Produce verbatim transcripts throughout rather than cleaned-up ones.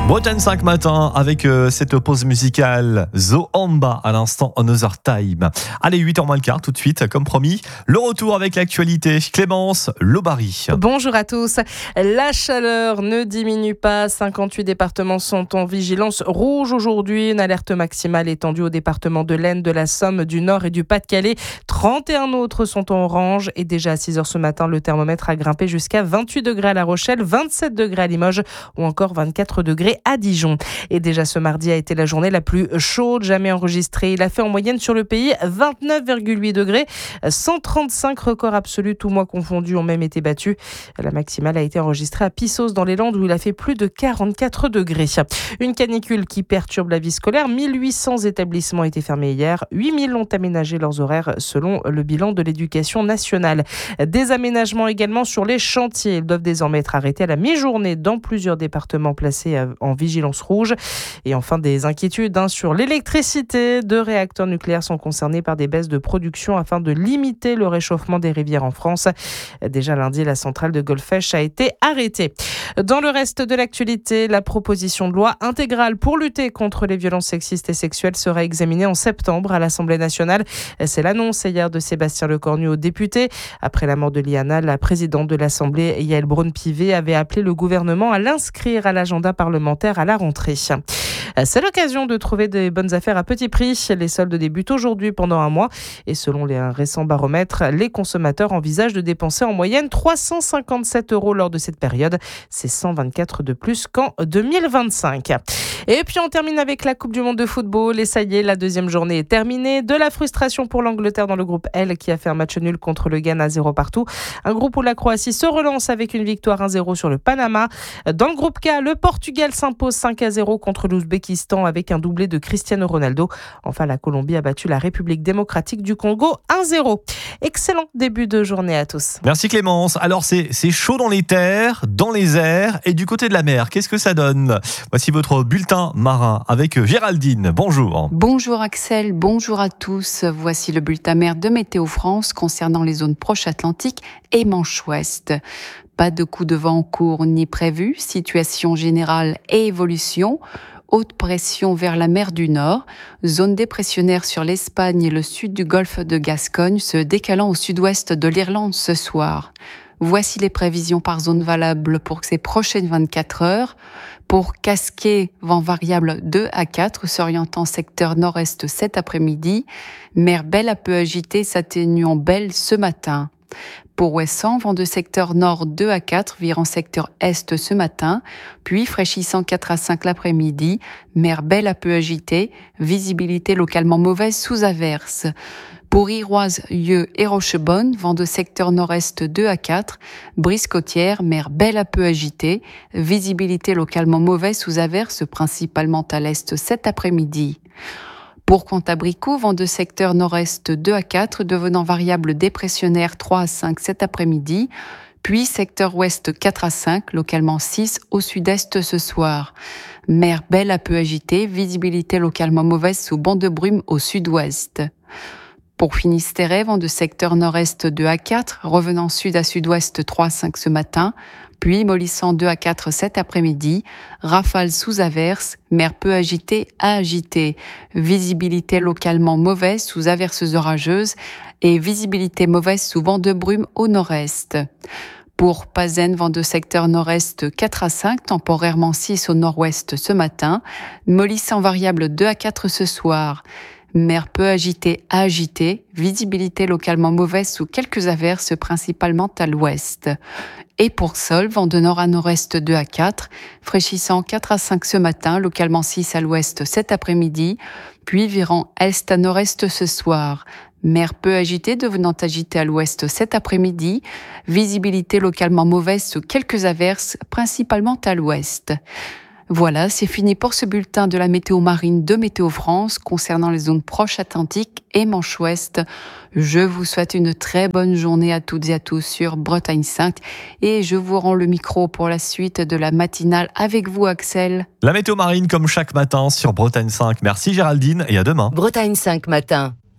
Bretagne cinq matin avec euh, cette pause musicale Zohamba à l'instant Another Time. Allez, huit heures moins le quart tout de suite, comme promis. Le retour avec l'actualité. Clémence Lobary. Bonjour à tous. La chaleur ne diminue pas. cinquante-huit départements sont en vigilance rouge aujourd'hui. Une alerte maximale étendue aux départements de l'Aisne, de la Somme, du Nord et du Pas-de-Calais. trente et un autres sont en orange. Et déjà à six heures ce matin, le thermomètre a grimpé jusqu'à vingt-huit degrés à La Rochelle, vingt-sept degrés à Limoges ou encore vingt-quatre degrés à Dijon. Et déjà ce mardi a été la journée la plus chaude jamais enregistrée. Il a fait en moyenne sur le pays vingt-neuf virgule huit degrés. cent trente-cinq records absolus, tous mois confondus, ont même été battus. La maximale a été enregistrée à Pissos dans les Landes où il a fait plus de quarante-quatre degrés. Une canicule qui perturbe la vie scolaire. mille huit cents établissements étaient fermés hier. huit mille ont aménagé leurs horaires selon le bilan de l'éducation nationale. Des aménagements également sur les chantiers. Ils doivent désormais être arrêtés à la mi-journée dans plusieurs départements placés en vigilance rouge. Et enfin, des inquiétudes hein, sur l'électricité. Deux réacteurs nucléaires sont concernés par des baisses de production afin de limiter le réchauffement des rivières en France. Déjà lundi, la centrale de Golfech a été arrêtée. Dans le reste de l'actualité, la proposition de loi intégrale pour lutter contre les violences sexistes et sexuelles sera examinée en septembre à l'Assemblée nationale. C'est l'annonce hier de Sébastien Lecornu aux députés. Après la mort de Liana, la présidente de l'Assemblée, Yaël Braun-Pivet, avait appelé le gouvernement à l'inscrire à l'agenda parlementaire à la rentrée. C'est l'occasion de trouver des bonnes affaires à petit prix. Les soldes débutent aujourd'hui pendant un mois et selon les récents baromètres, les consommateurs envisagent de dépenser en moyenne trois cent cinquante-sept euros lors de cette période. C'est cent vingt-quatre de plus qu'en deux mille vingt-cinq. Et puis on termine avec la Coupe du Monde de football et ça y est, la deuxième journée est terminée. De la frustration pour l'Angleterre dans le groupe L qui a fait un match nul contre le Ghana zéro partout. Un groupe où la Croatie se relance avec une victoire un zéro sur le Panama. Dans le groupe K, le Portugal s'impose cinq à zéro contre l'Ouzbékistan avec un doublé de Cristiano Ronaldo. Enfin, la Colombie a battu la République démocratique du Congo un zéro. Excellent début de journée à tous. Merci Clémence. Alors c'est, c'est chaud dans les terres, dans les airs et du côté de la mer. Qu'est-ce que ça donne ? Voici votre bulletin marin avec Géraldine. Bonjour. Bonjour Axel, bonjour à tous. Voici le bulletin mer de Météo France concernant les zones proches Atlantique et Manche Ouest. Pas de coup de vent en cours ni prévu. Situation générale et évolution. Haute pression vers la mer du Nord, zone dépressionnaire sur l'Espagne et le sud du golfe de Gascogne, se décalant au sud-ouest de l'Irlande ce soir. Voici les prévisions par zone valables pour ces prochaines vingt-quatre heures. Pour Casquet, vent variable deux à quatre, s'orientant secteur nord-est cet après-midi. Mer belle à peu agitée, s'atténuant belle ce matin. Pour Ouessant, vent de secteur nord deux à quatre, virant secteur est ce matin, puis fraîchissant quatre à cinq l'après-midi, mer belle à peu agitée, visibilité localement mauvaise sous averse. Pour Iroise, Yeux et Rochebonne, vent de secteur nord-est deux à quatre, brise côtière, mer belle à peu agitée, visibilité localement mauvaise sous averse, principalement à l'est cet après-midi. Pour Contabrico, vent de secteur nord-est deux à quatre, devenant variable dépressionnaire trois à cinq cet après-midi, puis secteur ouest quatre à cinq, localement six au sud-est ce soir. Mer belle à peu agitée, visibilité localement mauvaise sous banc de brume au sud-ouest. Pour Finistère, vent de secteur nord-est deux à quatre, revenant sud à sud-ouest trois à cinq ce matin, puis mollissant deux à quatre cet après-midi, rafale sous averse, mer peu agitée à agitée, visibilité localement mauvaise sous averses orageuses et visibilité mauvaise sous vent de brume au nord-est. Pour Pazen, vent de secteur nord-est quatre à cinq, temporairement six au nord-ouest ce matin, mollissant variable deux à quatre ce soir. Mer peu agitée à agitée, visibilité localement mauvaise sous quelques averses, principalement à l'ouest. Et pour Sol, vent de nord à nord-est deux à quatre, fraîchissant quatre à cinq ce matin, localement six à l'ouest cet après-midi, puis virant est à nord-est ce soir. Mer peu agitée devenant agitée à l'ouest cet après-midi, visibilité localement mauvaise sous quelques averses, principalement à l'ouest. Voilà, c'est fini pour ce bulletin de la météo marine de Météo France concernant les zones proches Atlantique et Manche Ouest. Je vous souhaite une très bonne journée à toutes et à tous sur Bretagne cinq et je vous rends le micro pour la suite de la matinale avec vous Axel. La météo marine comme chaque matin sur Bretagne cinq. Merci Géraldine et à demain. Bretagne cinq matin.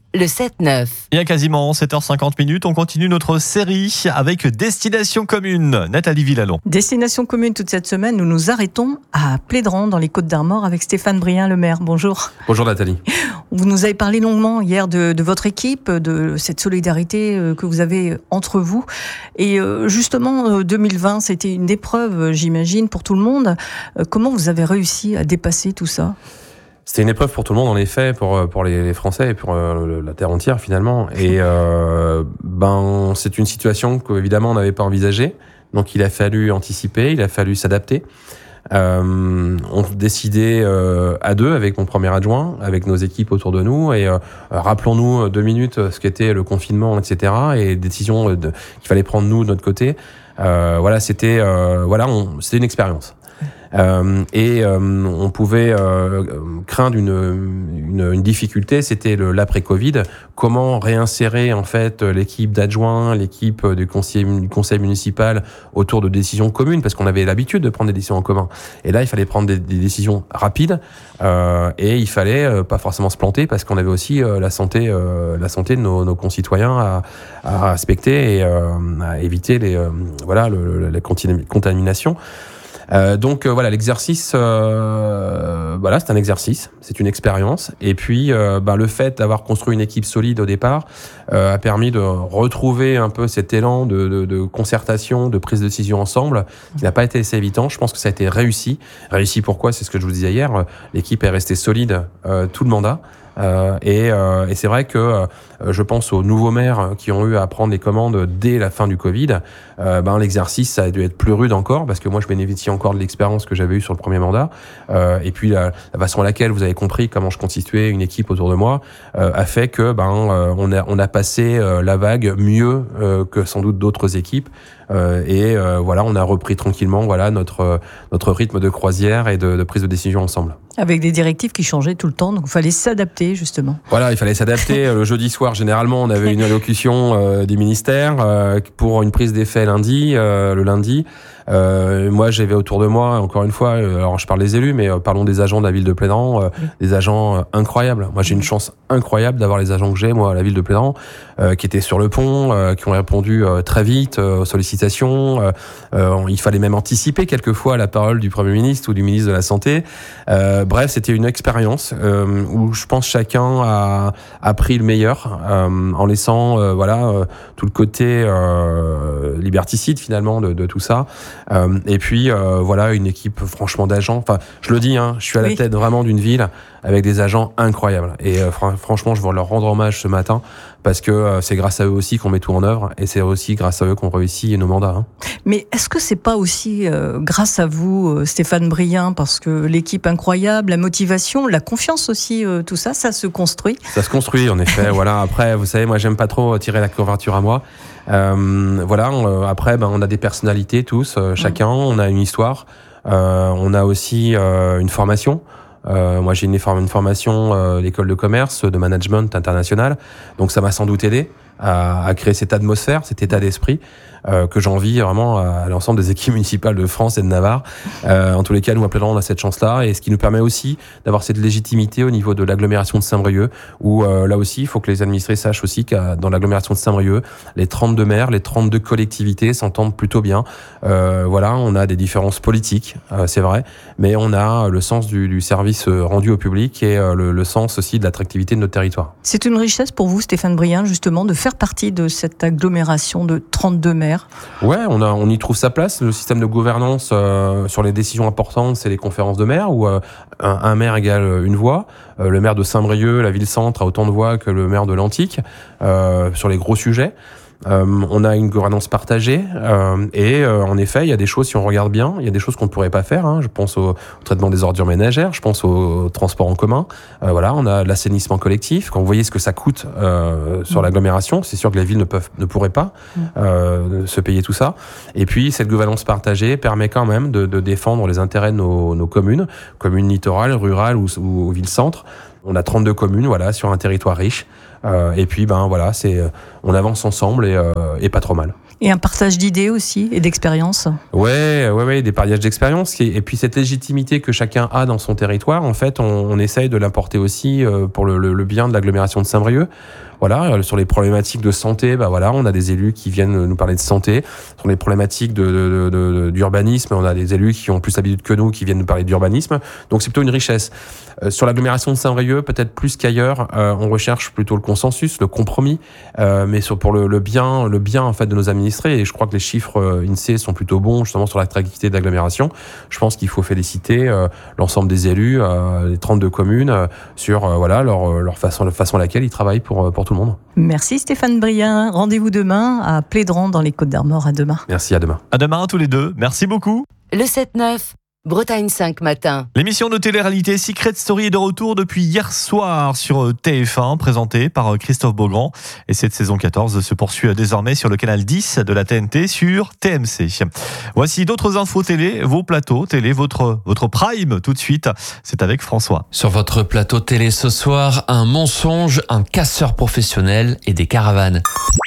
le sept neuf. Il y a quasiment sept heures cinquante minutes, on continue notre série avec Destination Commune. Nathalie Villalon. Destination Commune, toute cette semaine, nous nous arrêtons à Plédran, dans les Côtes-d'Armor, avec Stéphane Brien, le maire. Bonjour. Bonjour Nathalie. Vous nous avez parlé longuement hier de, de votre équipe, de cette solidarité que vous avez entre vous. Et justement, deux mille vingt, c'était une épreuve, j'imagine, pour tout le monde. Comment vous avez réussi à dépasser tout ça ? C'était une épreuve pour tout le monde, en effet, pour pour les Français et pour euh, la terre entière finalement. Et euh, ben c'est une situation qu'évidemment on n'avait pas envisagée. Donc il a fallu anticiper, il a fallu s'adapter. Euh, on décidait euh, à deux avec mon premier adjoint, avec nos équipes autour de nous. Et euh, rappelons-nous deux minutes ce qu'était le confinement, et cetera. Et décisions de, qu'il fallait prendre nous de notre côté. Euh, voilà, c'était euh, voilà, on, c'était une expérience. Euh, et euh, on pouvait euh, craindre une, une, une difficulté, c'était le, l'après-Covid. Comment réinsérer en fait l'équipe d'adjoints, l'équipe du conseil, du conseil municipal autour de décisions communes, parce qu'on avait l'habitude de prendre des décisions en commun. Et là, il fallait prendre des, des décisions rapides euh, et il fallait euh, pas forcément se planter, parce qu'on avait aussi euh, la santé, euh, la santé de nos, nos concitoyens à, à respecter et euh, à éviter les, euh, voilà, le, le, la contamination. Euh, donc euh, voilà, l'exercice, euh, voilà, c'est un exercice, c'est une expérience. Et puis, euh, bah, le fait d'avoir construit une équipe solide au départ euh, a permis de retrouver un peu cet élan de, de, de concertation, de prise de décision ensemble, qui n'a pas été assez évident. Je pense que ça a été réussi. Réussi pourquoi ? C'est ce que je vous disais hier. L'équipe est restée solide euh, tout le mandat. Euh, et, euh, et c'est vrai que euh, je pense aux nouveaux maires qui ont eu à prendre les commandes dès la fin du Covid. Euh, ben, l'exercice, ça a dû être plus rude encore, parce que moi, je bénéficie encore de l'expérience que j'avais eue sur le premier mandat. Euh, et puis, la, la façon à laquelle vous avez compris comment je constituais une équipe autour de moi euh, a fait que ben, euh, on, a, on a passé euh, la vague mieux euh, que sans doute d'autres équipes. Euh, et euh, voilà, on a repris tranquillement voilà, notre, notre rythme de croisière et de, de prise de décision ensemble. Avec des directives qui changeaient tout le temps, donc il fallait s'adapter justement. Voilà, il fallait s'adapter. Le jeudi soir, généralement, on avait une allocution euh, des ministères euh, pour une prise d'effet lundi, euh, le lundi. Euh, moi, j'avais autour de moi, encore une fois, euh, alors je parle des élus, mais euh, parlons des agents de la ville de Plédran, euh, oui. Des agents euh, incroyables. Moi, j'ai une chance incroyable d'avoir les agents que j'ai, moi, à la ville de Plédran, euh, qui étaient sur le pont, euh, qui ont répondu euh, très vite euh, aux sollicitations. Euh, euh, il fallait même anticiper quelquefois la parole du Premier ministre ou du ministre de la Santé. Euh, bref, c'était une expérience euh, où je pense chacun a, a pris le meilleur euh, en laissant euh, voilà euh, tout le côté euh, liberticide finalement de, de tout ça. Euh, et puis euh, voilà une équipe franchement d'agents. Enfin, je le dis, hein, je suis à la oui. tête vraiment d'une ville avec des agents incroyables. Et euh, fr- franchement, je veux leur rendre hommage ce matin parce que euh, c'est grâce à eux aussi qu'on met tout en œuvre et c'est aussi grâce à eux qu'on réussit nos mandats. Hein. Mais est-ce que c'est pas aussi euh, grâce à vous, euh, Stéphane Brien, parce que l'équipe incroyable, la motivation, la confiance aussi, euh, tout ça, ça se construit. Ça se construit en effet. Voilà. Après, vous savez, moi, j'aime pas trop tirer la couverture à moi. Euh, voilà. On, après, ben, on a des personnalités tous, euh, chacun. Mmh. On a une histoire. Euh, on a aussi euh, une formation. Euh, moi, j'ai une, une formation euh, d'école de commerce, de management international. Donc, ça m'a sans doute aidé à, à créer cette atmosphère, cet état d'esprit euh, que j'envie vraiment à l'ensemble des équipes municipales de France et de Navarre. Euh, en tous les cas, nous, à Plédran, on a cette chance-là, et ce qui nous permet aussi d'avoir cette légitimité au niveau de l'agglomération de Saint-Brieuc, où euh, là aussi, il faut que les administrés sachent aussi que dans l'agglomération de Saint-Brieuc, les trente-deux maires, les trente-deux collectivités s'entendent plutôt bien. Euh, voilà, on a des différences politiques, euh, c'est vrai, mais on a le sens du, du service rendu au public et euh, le, le sens aussi de l'attractivité de notre territoire. C'est une richesse pour vous, Stéphane Brien, justement, de faire partie de cette agglomération de trente-deux maires. Ouais, on, a, on y trouve sa place. Le système de gouvernance euh, sur les décisions importantes, c'est les conférences de maires, où euh, un, un maire égale une voix. Euh, le maire de Saint-Brieuc, la ville-centre, a autant de voix que le maire de l'Antique euh, sur les gros sujets. Euh, on a une gouvernance partagée euh, et euh, en effet, il y a des choses, si on regarde bien, il y a des choses qu'on ne pourrait pas faire. Hein. Je pense au, au traitement des ordures ménagères, je pense au, au transport en commun. Euh, voilà, on a l'assainissement collectif. Quand vous voyez ce que ça coûte euh, sur mmh. l'agglomération, c'est sûr que les villes ne peuvent, ne pourraient pas euh, se payer tout ça. Et puis, cette gouvernance partagée permet quand même de, de défendre les intérêts de nos, nos communes, communes littorales, rurales ou, ou, ou villes-centres. On a trente-deux communes, voilà, sur un territoire riche. Euh, et puis, ben voilà, c'est, on avance ensemble et, euh, et pas trop mal. Et un partage d'idées aussi et d'expériences. Ouais, ouais, ouais, des partages d'expériences. Et puis cette légitimité que chacun a dans son territoire, en fait, on, on essaye de l'apporter aussi pour le, le, le bien de l'agglomération de Saint-Brieuc. Voilà, sur les problématiques de santé, bah voilà, on a des élus qui viennent nous parler de santé. Sur les problématiques de, de, de, de, d'urbanisme, on a des élus qui ont plus l'habitude que nous qui viennent nous parler d'urbanisme. Donc c'est plutôt une richesse. Euh, sur l'agglomération de Saint-Brieuc, peut-être plus qu'ailleurs, euh, on recherche plutôt le consensus, le compromis, euh, mais sur, pour le, le bien, le bien en fait de nos administrés. Et je crois que les chiffres euh, I N S E E sont plutôt bons justement sur l'attractivité de l'agglomération. Je pense qu'il faut féliciter euh, l'ensemble des élus, euh, les trente-deux communes, euh, sur euh, voilà leur, leur façon, la façon à laquelle ils travaillent pour pour tout le monde. Merci Stéphane Brien. Rendez-vous demain à Plédran dans les Côtes-d'Armor. À demain. Merci, à demain. À demain tous les deux. Merci beaucoup. Le sept neuf, Bretagne cinq matin. L'émission de télé-réalité Secret Story est de retour depuis hier soir sur T F un, présentée par Christophe Beaugrand. Et cette saison quatorze se poursuit désormais sur le canal dix de la T N T sur T M C. Voici d'autres infos télé, vos plateaux télé, votre, votre prime tout de suite. C'est avec François. Sur votre plateau télé ce soir, un mensonge, un casseur professionnel et des caravanes.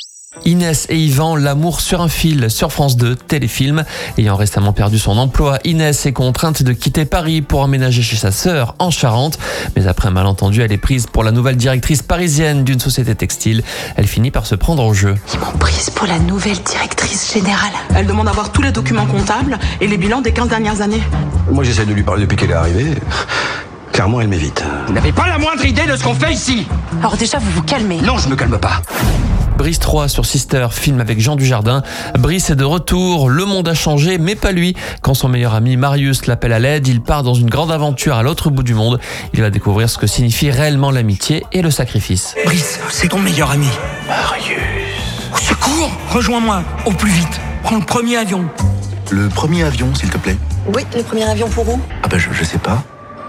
Inès et Yvan, l'amour sur un fil sur France deux, téléfilm. Ayant récemment perdu son emploi, Inès est contrainte de quitter Paris pour emménager chez sa sœur en Charente. Mais après un malentendu, elle est prise pour la nouvelle directrice parisienne d'une société textile. Elle finit par se prendre au jeu. Ils m'ont prise pour la nouvelle directrice générale. Elle demande d'avoir tous les documents comptables et les bilans des quinze dernières années. Moi, j'essaie de lui parler depuis qu'elle est arrivée. Clairement, elle m'évite. Vous n'avez pas la moindre idée de ce qu'on fait ici. Alors déjà, vous vous calmez. Non, je me calme pas. Brice trois sur Sister, film avec Jean Dujardin. Brice est de retour, le monde a changé, mais pas lui. Quand son meilleur ami Marius l'appelle à l'aide, il part dans une grande aventure à l'autre bout du monde. Il va découvrir ce que signifie réellement l'amitié et le sacrifice. Brice, c'est ton meilleur ami. Marius. Au secours, rejoins-moi, au plus vite. Prends le premier avion. Le premier avion, s'il te plaît. Oui, le premier avion pour où? Ah bah je, je sais pas.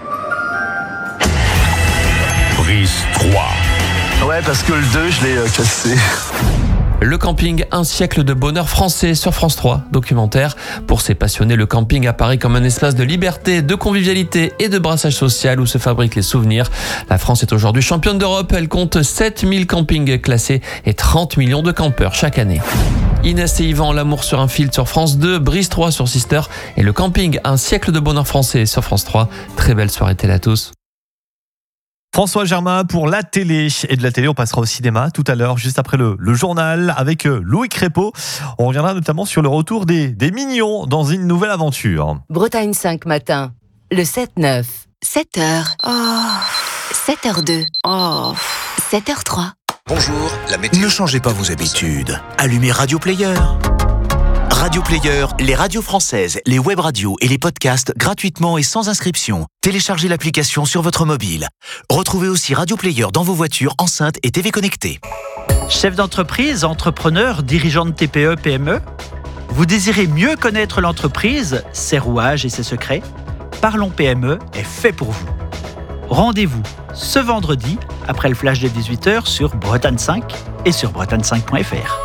Brice trois. Ouais, parce que le deux, je l'ai euh, cassé. Le camping, un siècle de bonheur français sur France trois, documentaire. Pour ces passionnés, le camping apparaît comme un espace de liberté, de convivialité et de brassage social où se fabriquent les souvenirs. La France est aujourd'hui championne d'Europe. Elle compte sept mille campings classés et trente millions de campeurs chaque année. Inès et Yvan, l'amour sur un fil sur France deux, Brice trois sur Sister et le camping, un siècle de bonheur français sur France trois. Très belle soirée télé à tous. François Germain pour la télé. Et de la télé, on passera au cinéma tout à l'heure, juste après le, le journal avec Louis Crépeau. On reviendra notamment sur le retour des, des mignons dans une nouvelle aventure. Bretagne cinq matin, le sept neuf. sept heures. Oh. sept heures deux. Oh. sept heures trois. Bonjour, la météo. Ne changez pas vos habitudes. Allumez Radio Player. Radio Player, les radios françaises, les web radios et les podcasts gratuitement et sans inscription. Téléchargez l'application sur votre mobile. Retrouvez aussi Radio Player dans vos voitures, enceintes et T V connectées. Chef d'entreprise, entrepreneur, dirigeant de T P E, P M E, vous désirez mieux connaître l'entreprise, ses rouages et ses secrets? Parlons P M E est fait pour vous. Rendez-vous ce vendredi, après le flash de dix-huit heures sur Bretagne cinq et sur bretagne cinq point f r.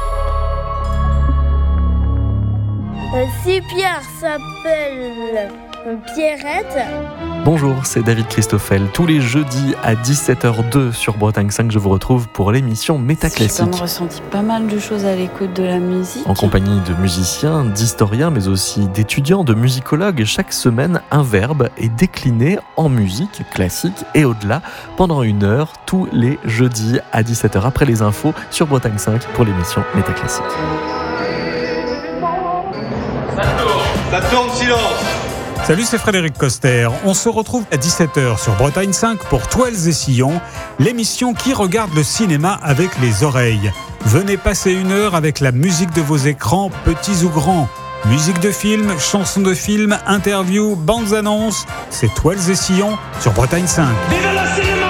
Si Pierre s'appelle Pierrette. Bonjour, c'est David Christoffel. Tous les jeudis à dix-sept heures deux sur Bretagne cinq, je vous retrouve pour l'émission Métaclassique. J'ai ressenti pas mal de choses à l'écoute de la musique. En compagnie de musiciens, d'historiens, mais aussi d'étudiants, de musicologues, chaque semaine, un verbe est décliné en musique classique et au-delà pendant une heure, tous les jeudis à dix-sept heures après les infos sur Bretagne cinq pour l'émission Métaclassique. Ça tourne, silence. Salut, c'est Frédéric Coster. On se retrouve à dix-sept heures sur Bretagne cinq pour Toiles et Sillons, l'émission qui regarde le cinéma avec les oreilles. Venez passer une heure avec la musique de vos écrans, petits ou grands. Musique de film, chansons de film, interviews, bandes annonces. C'est Toiles et Sillons sur Bretagne cinq. Vive le cinéma!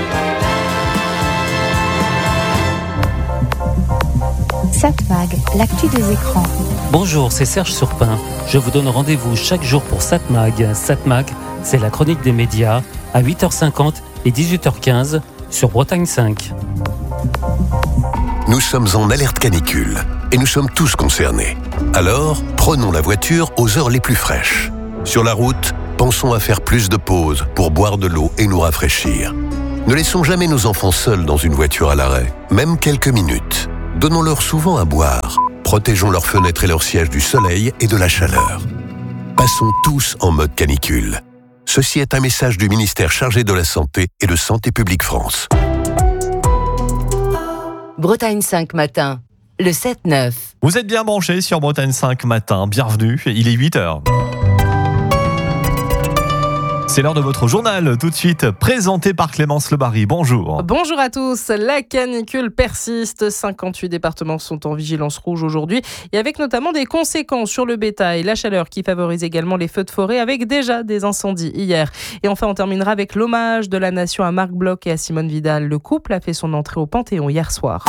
Satmag, l'actu des écrans. Bonjour, c'est Serge Surpin. Je vous donne rendez-vous chaque jour pour Satmag. Satmag, c'est la chronique des médias à huit heures cinquante et dix-huit heures quinze sur Bretagne cinq. Nous sommes en alerte canicule et nous sommes tous concernés. Alors, prenons la voiture aux heures les plus fraîches. Sur la route, pensons à faire plus de pauses pour boire de l'eau et nous rafraîchir. Ne laissons jamais nos enfants seuls dans une voiture à l'arrêt, même quelques minutes. Donnons-leur souvent à boire. protégeons leurs fenêtres et leurs sièges du soleil et de la chaleur. Passons tous en mode canicule. Ceci est un message du ministère chargé de la Santé et de Santé publique France. Bretagne cinq matin, le sept neuf. Vous êtes bien branchés sur Bretagne cinq matin. Bienvenue, il est huit heures. C'est l'heure de votre journal, tout de suite présenté par Clémence Lebary. Bonjour. Bonjour à tous. La canicule persiste. cinquante-huit départements sont en vigilance rouge aujourd'hui et avec notamment des conséquences sur le bétail. La chaleur qui favorise également les feux de forêt avec déjà des incendies hier. Et enfin, on terminera avec l'hommage de la nation à Marc Bloch et à Simone Vidal. Le couple a fait son entrée au Panthéon hier soir.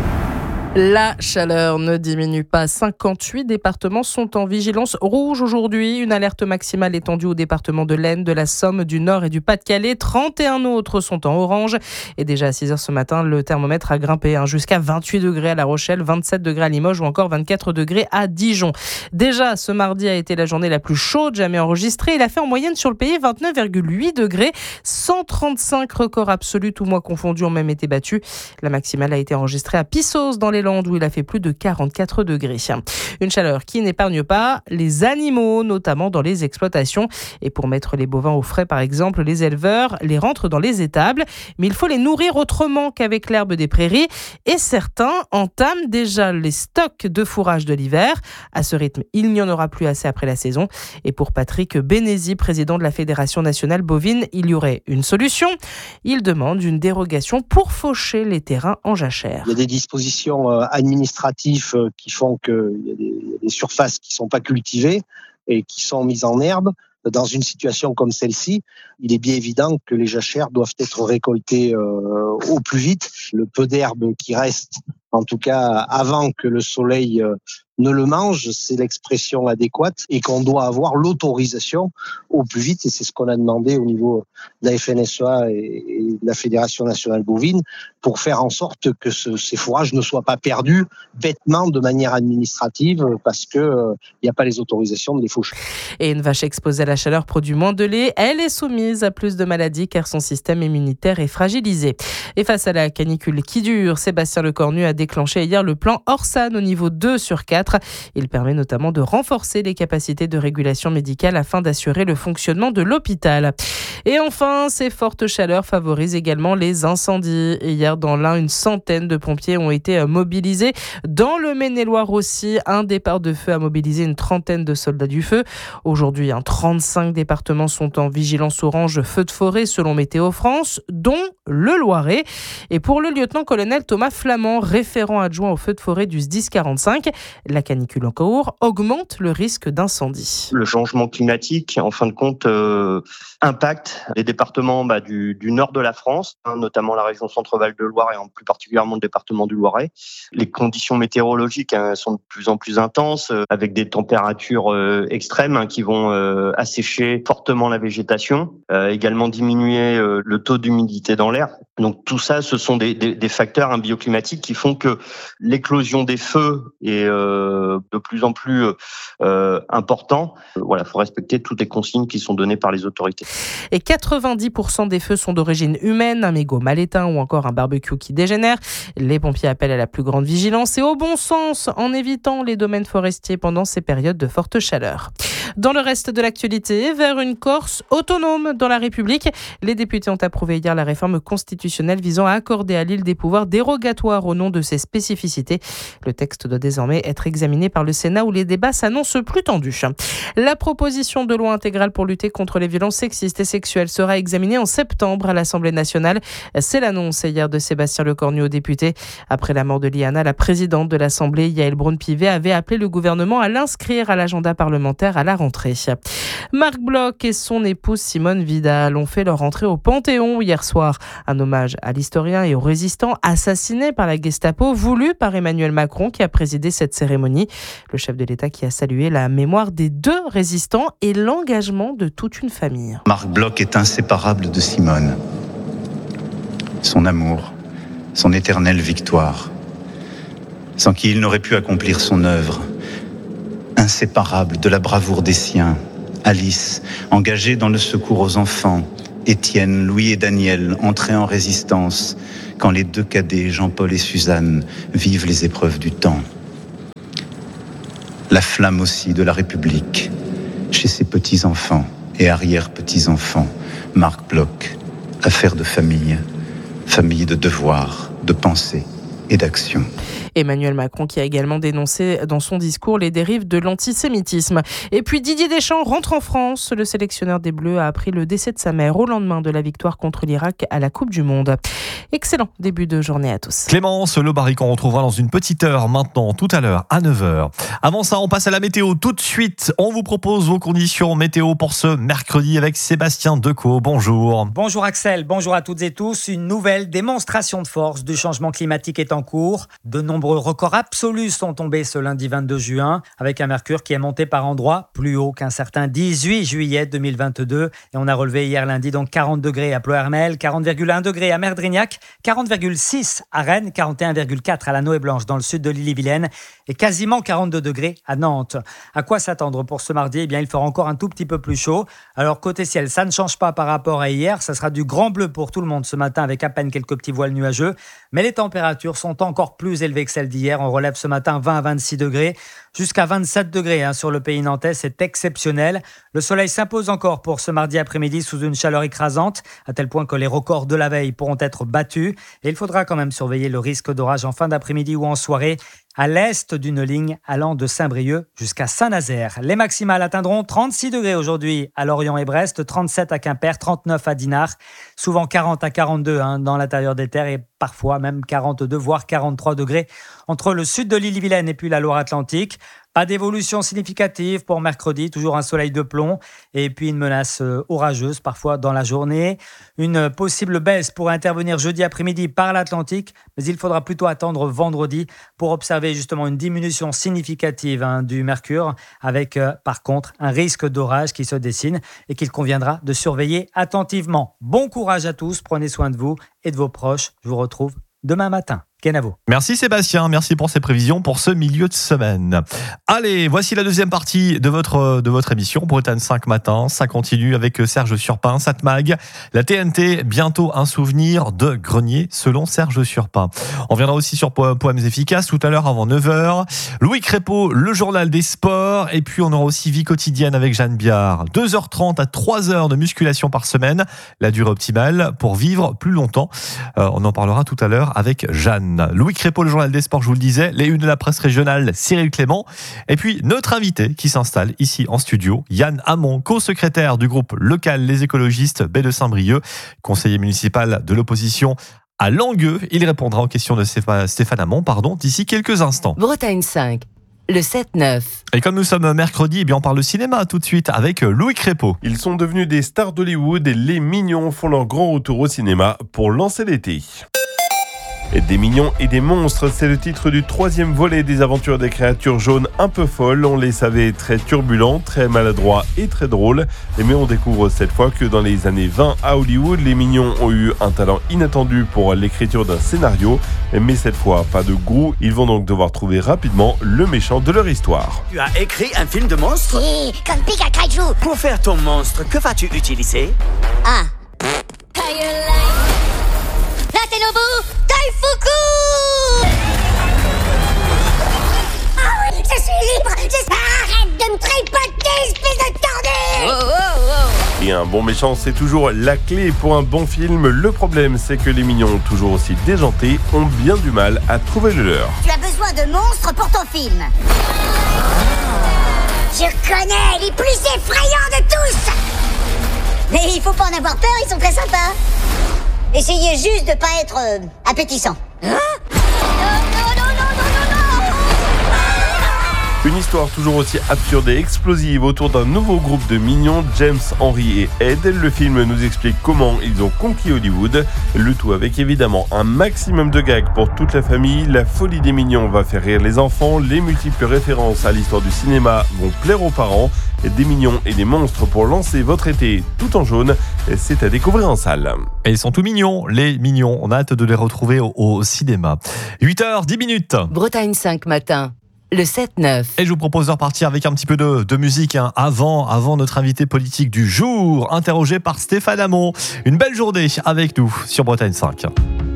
La chaleur ne diminue pas. cinquante-huit départements sont en vigilance rouge aujourd'hui. Une alerte maximale étendue aux départements de l'Aisne, de la Somme, du Nord et du Pas-de-Calais. trente et un autres sont en orange. Et déjà à six heures ce matin, le thermomètre a grimpé hein, jusqu'à vingt-huit degrés à La Rochelle, vingt-sept degrés à Limoges ou encore vingt-quatre degrés à Dijon. Déjà, ce mardi a été la journée la plus chaude jamais enregistrée. Il a fait en moyenne sur le pays vingt-neuf virgule huit degrés. cent trente-cinq records absolus, tous mois confondus, ont même été battus. La maximale a été enregistrée à Pissos dans les Landes où il a fait plus de quarante-quatre degrés. Une chaleur qui n'épargne pas les animaux, notamment dans les exploitations. Et pour mettre les bovins au frais, par exemple, les éleveurs les rentrent dans les étables. Mais il faut les nourrir autrement qu'avec l'herbe des prairies. Et certains entament déjà les stocks de fourrage de l'hiver. À ce rythme, il n'y en aura plus assez après la saison. Et pour Patrick Bénézy, président de la Fédération nationale bovine, il y aurait une solution. Il demande une dérogation pour faucher les terrains en jachère. Il y a des dispositions euh, administratifs qui font qu'il y a des, il y a des surfaces qui ne sont pas cultivées et qui sont mises en herbe. Dans une situation comme celle-ci, il est bien évident que les jachères doivent être récoltées euh, au plus vite. Le peu d'herbe qui reste, en tout cas avant que le soleil euh, ne le mange, c'est l'expression adéquate et qu'on doit avoir l'autorisation au plus vite. Et c'est ce qu'on a demandé au niveau de la F N S E A et, et de la Fédération nationale bovine pour faire en sorte que ce, ces fourrages ne soient pas perdus bêtement de manière administrative parce qu'il n'y euh, a pas les autorisations de les faucher. Et une vache exposée à la chaleur produit moins de lait. Elle est soumise à plus de maladies car son système immunitaire est fragilisé. Et face à la canicule qui dure, Sébastien Lecornu a déclenché hier le plan Orsan au niveau deux sur quatre. Il permet notamment de renforcer les capacités de régulation médicale afin d'assurer le fonctionnement de l'hôpital. Et enfin, ces fortes chaleurs favorisent également les incendies. Et hier, dans l'Ain, une centaine de pompiers ont été mobilisés. Dans le Maine-et-Loire aussi, un départ de feu a mobilisé une trentaine de soldats du feu. Aujourd'hui, hein, trente-cinq départements sont en vigilance orange feu de forêt selon Météo France, dont le Loiret. Et pour le lieutenant-colonel Thomas Flamand, référent adjoint au feu de forêt du S D I S quarante-cinq, la canicule en cours augmente le risque d'incendie. Le changement climatique, en fin de compte, euh, impacte les départements bah, du, du nord de la France, hein, notamment la région Centre-Val de Loire et en plus particulièrement le département du Loiret. Les conditions météorologiques hein, sont de plus en plus intenses, euh, avec des températures euh, extrêmes hein, qui vont euh, assécher fortement la végétation, euh, également diminuer euh, le taux d'humidité dans l'air. Donc tout ça, ce sont des, des, des facteurs hein, bioclimatiques qui font que l'éclosion des feux est euh, de plus en plus euh, important. Euh, voilà, faut respecter toutes les consignes qui sont données par les autorités. Et quatre-vingt-dix pour cent des feux sont d'origine humaine, un mégot mal éteint ou encore un barbecue qui dégénère. Les pompiers appellent à la plus grande vigilance et au bon sens en évitant les domaines forestiers pendant ces périodes de forte chaleur. Dans le reste de l'actualité, vers une Corse autonome dans la République, les députés ont approuvé hier la réforme constitutionnelle visant à accorder à l'île des pouvoirs dérogatoires au nom de ses spécificités. Le texte doit désormais être examiné par le Sénat où les débats s'annoncent plus tendus. La proposition de loi intégrale pour lutter contre les violences sexistes et sexuelles sera examinée en septembre à l'Assemblée nationale. C'est l'annonce hier de Sébastien Lecornu aux députés. Après la mort de Liana, la présidente de l'Assemblée, Yaël Braun-Pivet, avait appelé le gouvernement à l'inscrire à l'agenda parlementaire à la rentrée. Marc Bloch et son épouse Simone Vidal ont fait leur entrée au Panthéon hier soir. Un hommage à l'historien et aux résistants assassinés par la Gestapo, voulu par Emmanuel Macron qui a présidé cette cérémonie. Le chef de l'État qui a salué la mémoire des deux résistants et l'engagement de toute une famille. Marc Bloch est inséparable de Simone. Son amour, son éternelle victoire, sans qui il n'aurait pu accomplir son œuvre. Inséparable de la bravoure des siens, Alice, engagée dans le secours aux enfants, Étienne, Louis et Daniel, entrés en résistance, quand les deux cadets, Jean-Paul et Suzanne, vivent les épreuves du temps. la flamme aussi de la République, chez ses petits-enfants et arrière-petits-enfants. Marc Bloch, affaire de famille, famille de devoirs, de pensée et d'action. Emmanuel Macron qui a également dénoncé dans son discours les dérives de l'antisémitisme. Et puis Didier Deschamps rentre en France. Le sélectionneur des Bleus a appris le décès de sa mère au lendemain de la victoire contre l'Irak à la Coupe du Monde. Excellent début de journée à tous. Clémence Lobary qu'on retrouvera dans une petite heure maintenant, tout à l'heure à neuf heures. Avant ça, on passe à la météo tout de suite. On vous propose vos conditions météo pour ce mercredi avec Sébastien Decaux. Bonjour. Bonjour Axel, bonjour à toutes et tous. Une nouvelle démonstration de force du changement climatique est en cours. De nombreux Nombreux records absolus sont tombés ce lundi vingt-deux juin, avec un mercure qui est monté par endroits plus haut qu'un certain dix-huit juillet deux mille vingt-deux. Et on a relevé hier lundi donc quarante degrés à Ploërmel, quarante virgule un degrés à Merdrignac, quarante virgule six à Rennes, quarante et un virgule quatre à la Noë-Blanche dans le sud de l'Ille-et-Vilaine et quasiment quarante-deux degrés à Nantes. À quoi s'attendre pour ce mardi ? Eh bien, il fera encore un tout petit peu plus chaud. Alors, côté ciel, ça ne change pas par rapport à hier. Ça sera du grand bleu pour tout le monde ce matin avec à peine quelques petits voiles nuageux. Mais les températures sont encore plus élevées que celle d'hier. On relève ce matin vingt à vingt-six degrés, jusqu'à vingt-sept degrés hein, sur le pays nantais. C'est exceptionnel. Le soleil s'impose encore pour ce mardi après-midi sous une chaleur écrasante, à tel point que les records de la veille pourront être battus. Et il faudra quand même surveiller le risque d'orage en fin d'après-midi ou en soirée, à l'est d'une ligne allant de Saint-Brieuc jusqu'à Saint-Nazaire. Les maximales atteindront trente-six degrés aujourd'hui à Lorient et Brest, trente-sept à Quimper, trente-neuf à Dinard, souvent quarante à quarante-deux hein, dans l'intérieur des terres et parfois même quarante-deux voire quarante-trois degrés entre le sud de l'Ille-et-Vilaine et puis la Loire-Atlantique. Pas d'évolution significative pour mercredi, toujours un soleil de plomb et puis une menace orageuse parfois dans la journée. Une possible baisse pourrait intervenir jeudi après-midi par l'Atlantique, mais il faudra plutôt attendre vendredi pour observer justement une diminution significative hein, du mercure avec euh, par contre un risque d'orage qui se dessine et qu'il conviendra de surveiller attentivement. Bon courage à tous, prenez soin de vous et de vos proches. Je vous retrouve demain matin. Kenavo. Merci Sébastien, merci pour ces prévisions pour ce milieu de semaine. Allez, voici la deuxième partie de votre, de votre émission, Bretagne cinq matin. Ça continue avec Serge Surpin, Satmag, la T N T, bientôt un souvenir de grenier selon Serge Surpin. On viendra aussi sur Poèmes efficaces tout à l'heure avant neuf heures. Louis Crépeau, le journal des sports. Et puis on aura aussi Vie quotidienne avec Jeanne Biard. deux heures trente à trois heures de musculation par semaine, la durée optimale pour vivre plus longtemps. Euh, on en parlera tout à l'heure avec Jeanne. Louis Crépeau, le journal des sports, je vous le disais, les une de la presse régionale, Cyril Clément, et puis notre invité qui s'installe ici en studio, Yann Hamon, co-secrétaire du groupe local Les Écologistes Baie de Saint-Brieuc, conseiller municipal de l'opposition à Langueux. Il répondra aux questions de Stéphane Hamon, pardon, d'ici quelques instants. Bretagne cinq. Le sept neuf. Et comme nous sommes mercredi, eh bien on parle de cinéma tout de suite avec Louis Crépeau. Ils sont devenus des stars d'Hollywood et les Mignons font leur grand retour au cinéma pour lancer l'été. Des mignons et des monstres, c'est le titre du troisième volet des aventures des créatures jaunes un peu folles. On les savait très turbulents, très maladroits et très drôles. Mais on découvre cette fois que dans les années vingt à Hollywood, les mignons ont eu un talent inattendu pour l'écriture d'un scénario. Mais cette fois, pas de goût. Ils vont donc devoir trouver rapidement le méchant de leur histoire. Tu as écrit un film de monstre ? Oui, comme Pika Kaiju. Pour faire ton monstre, que vas-tu utiliser ? Ah. Tatenobu Daifuku. Ah oui, je suis libre. J'espère. Arrête de me tripoter, espèce de tordu. Oh, oh, oh. Et un bon méchant, c'est toujours la clé pour un bon film. Le problème, c'est que les mignons, toujours aussi déjantés, ont bien du mal à trouver le leur. Tu as besoin de monstres pour ton film. Je connais les plus effrayants de tous. Mais il faut pas en avoir peur, ils sont très sympas. Essayez juste de pas être euh, appétissant. Hein ? Une histoire toujours aussi absurde et explosive autour d'un nouveau groupe de mignons, James, Henry et Ed. Le film nous explique comment ils ont conquis Hollywood. Le tout avec évidemment un maximum de gags pour toute la famille. La folie des mignons va faire rire les enfants. Les multiples références à l'histoire du cinéma vont plaire aux parents. Des mignons et des monstres pour lancer votre été tout en jaune. C'est à découvrir en salle. Et ils sont tout mignons, les mignons. On a hâte de les retrouver au, au cinéma. huit heures dix minutes. Bretagne cinq matin. Le sept neuf. Et je vous propose de repartir avec un petit peu de, de musique hein, avant, avant notre invité politique du jour, interrogé par Stéphane Hamon. Une belle journée avec nous sur Bretagne cinq.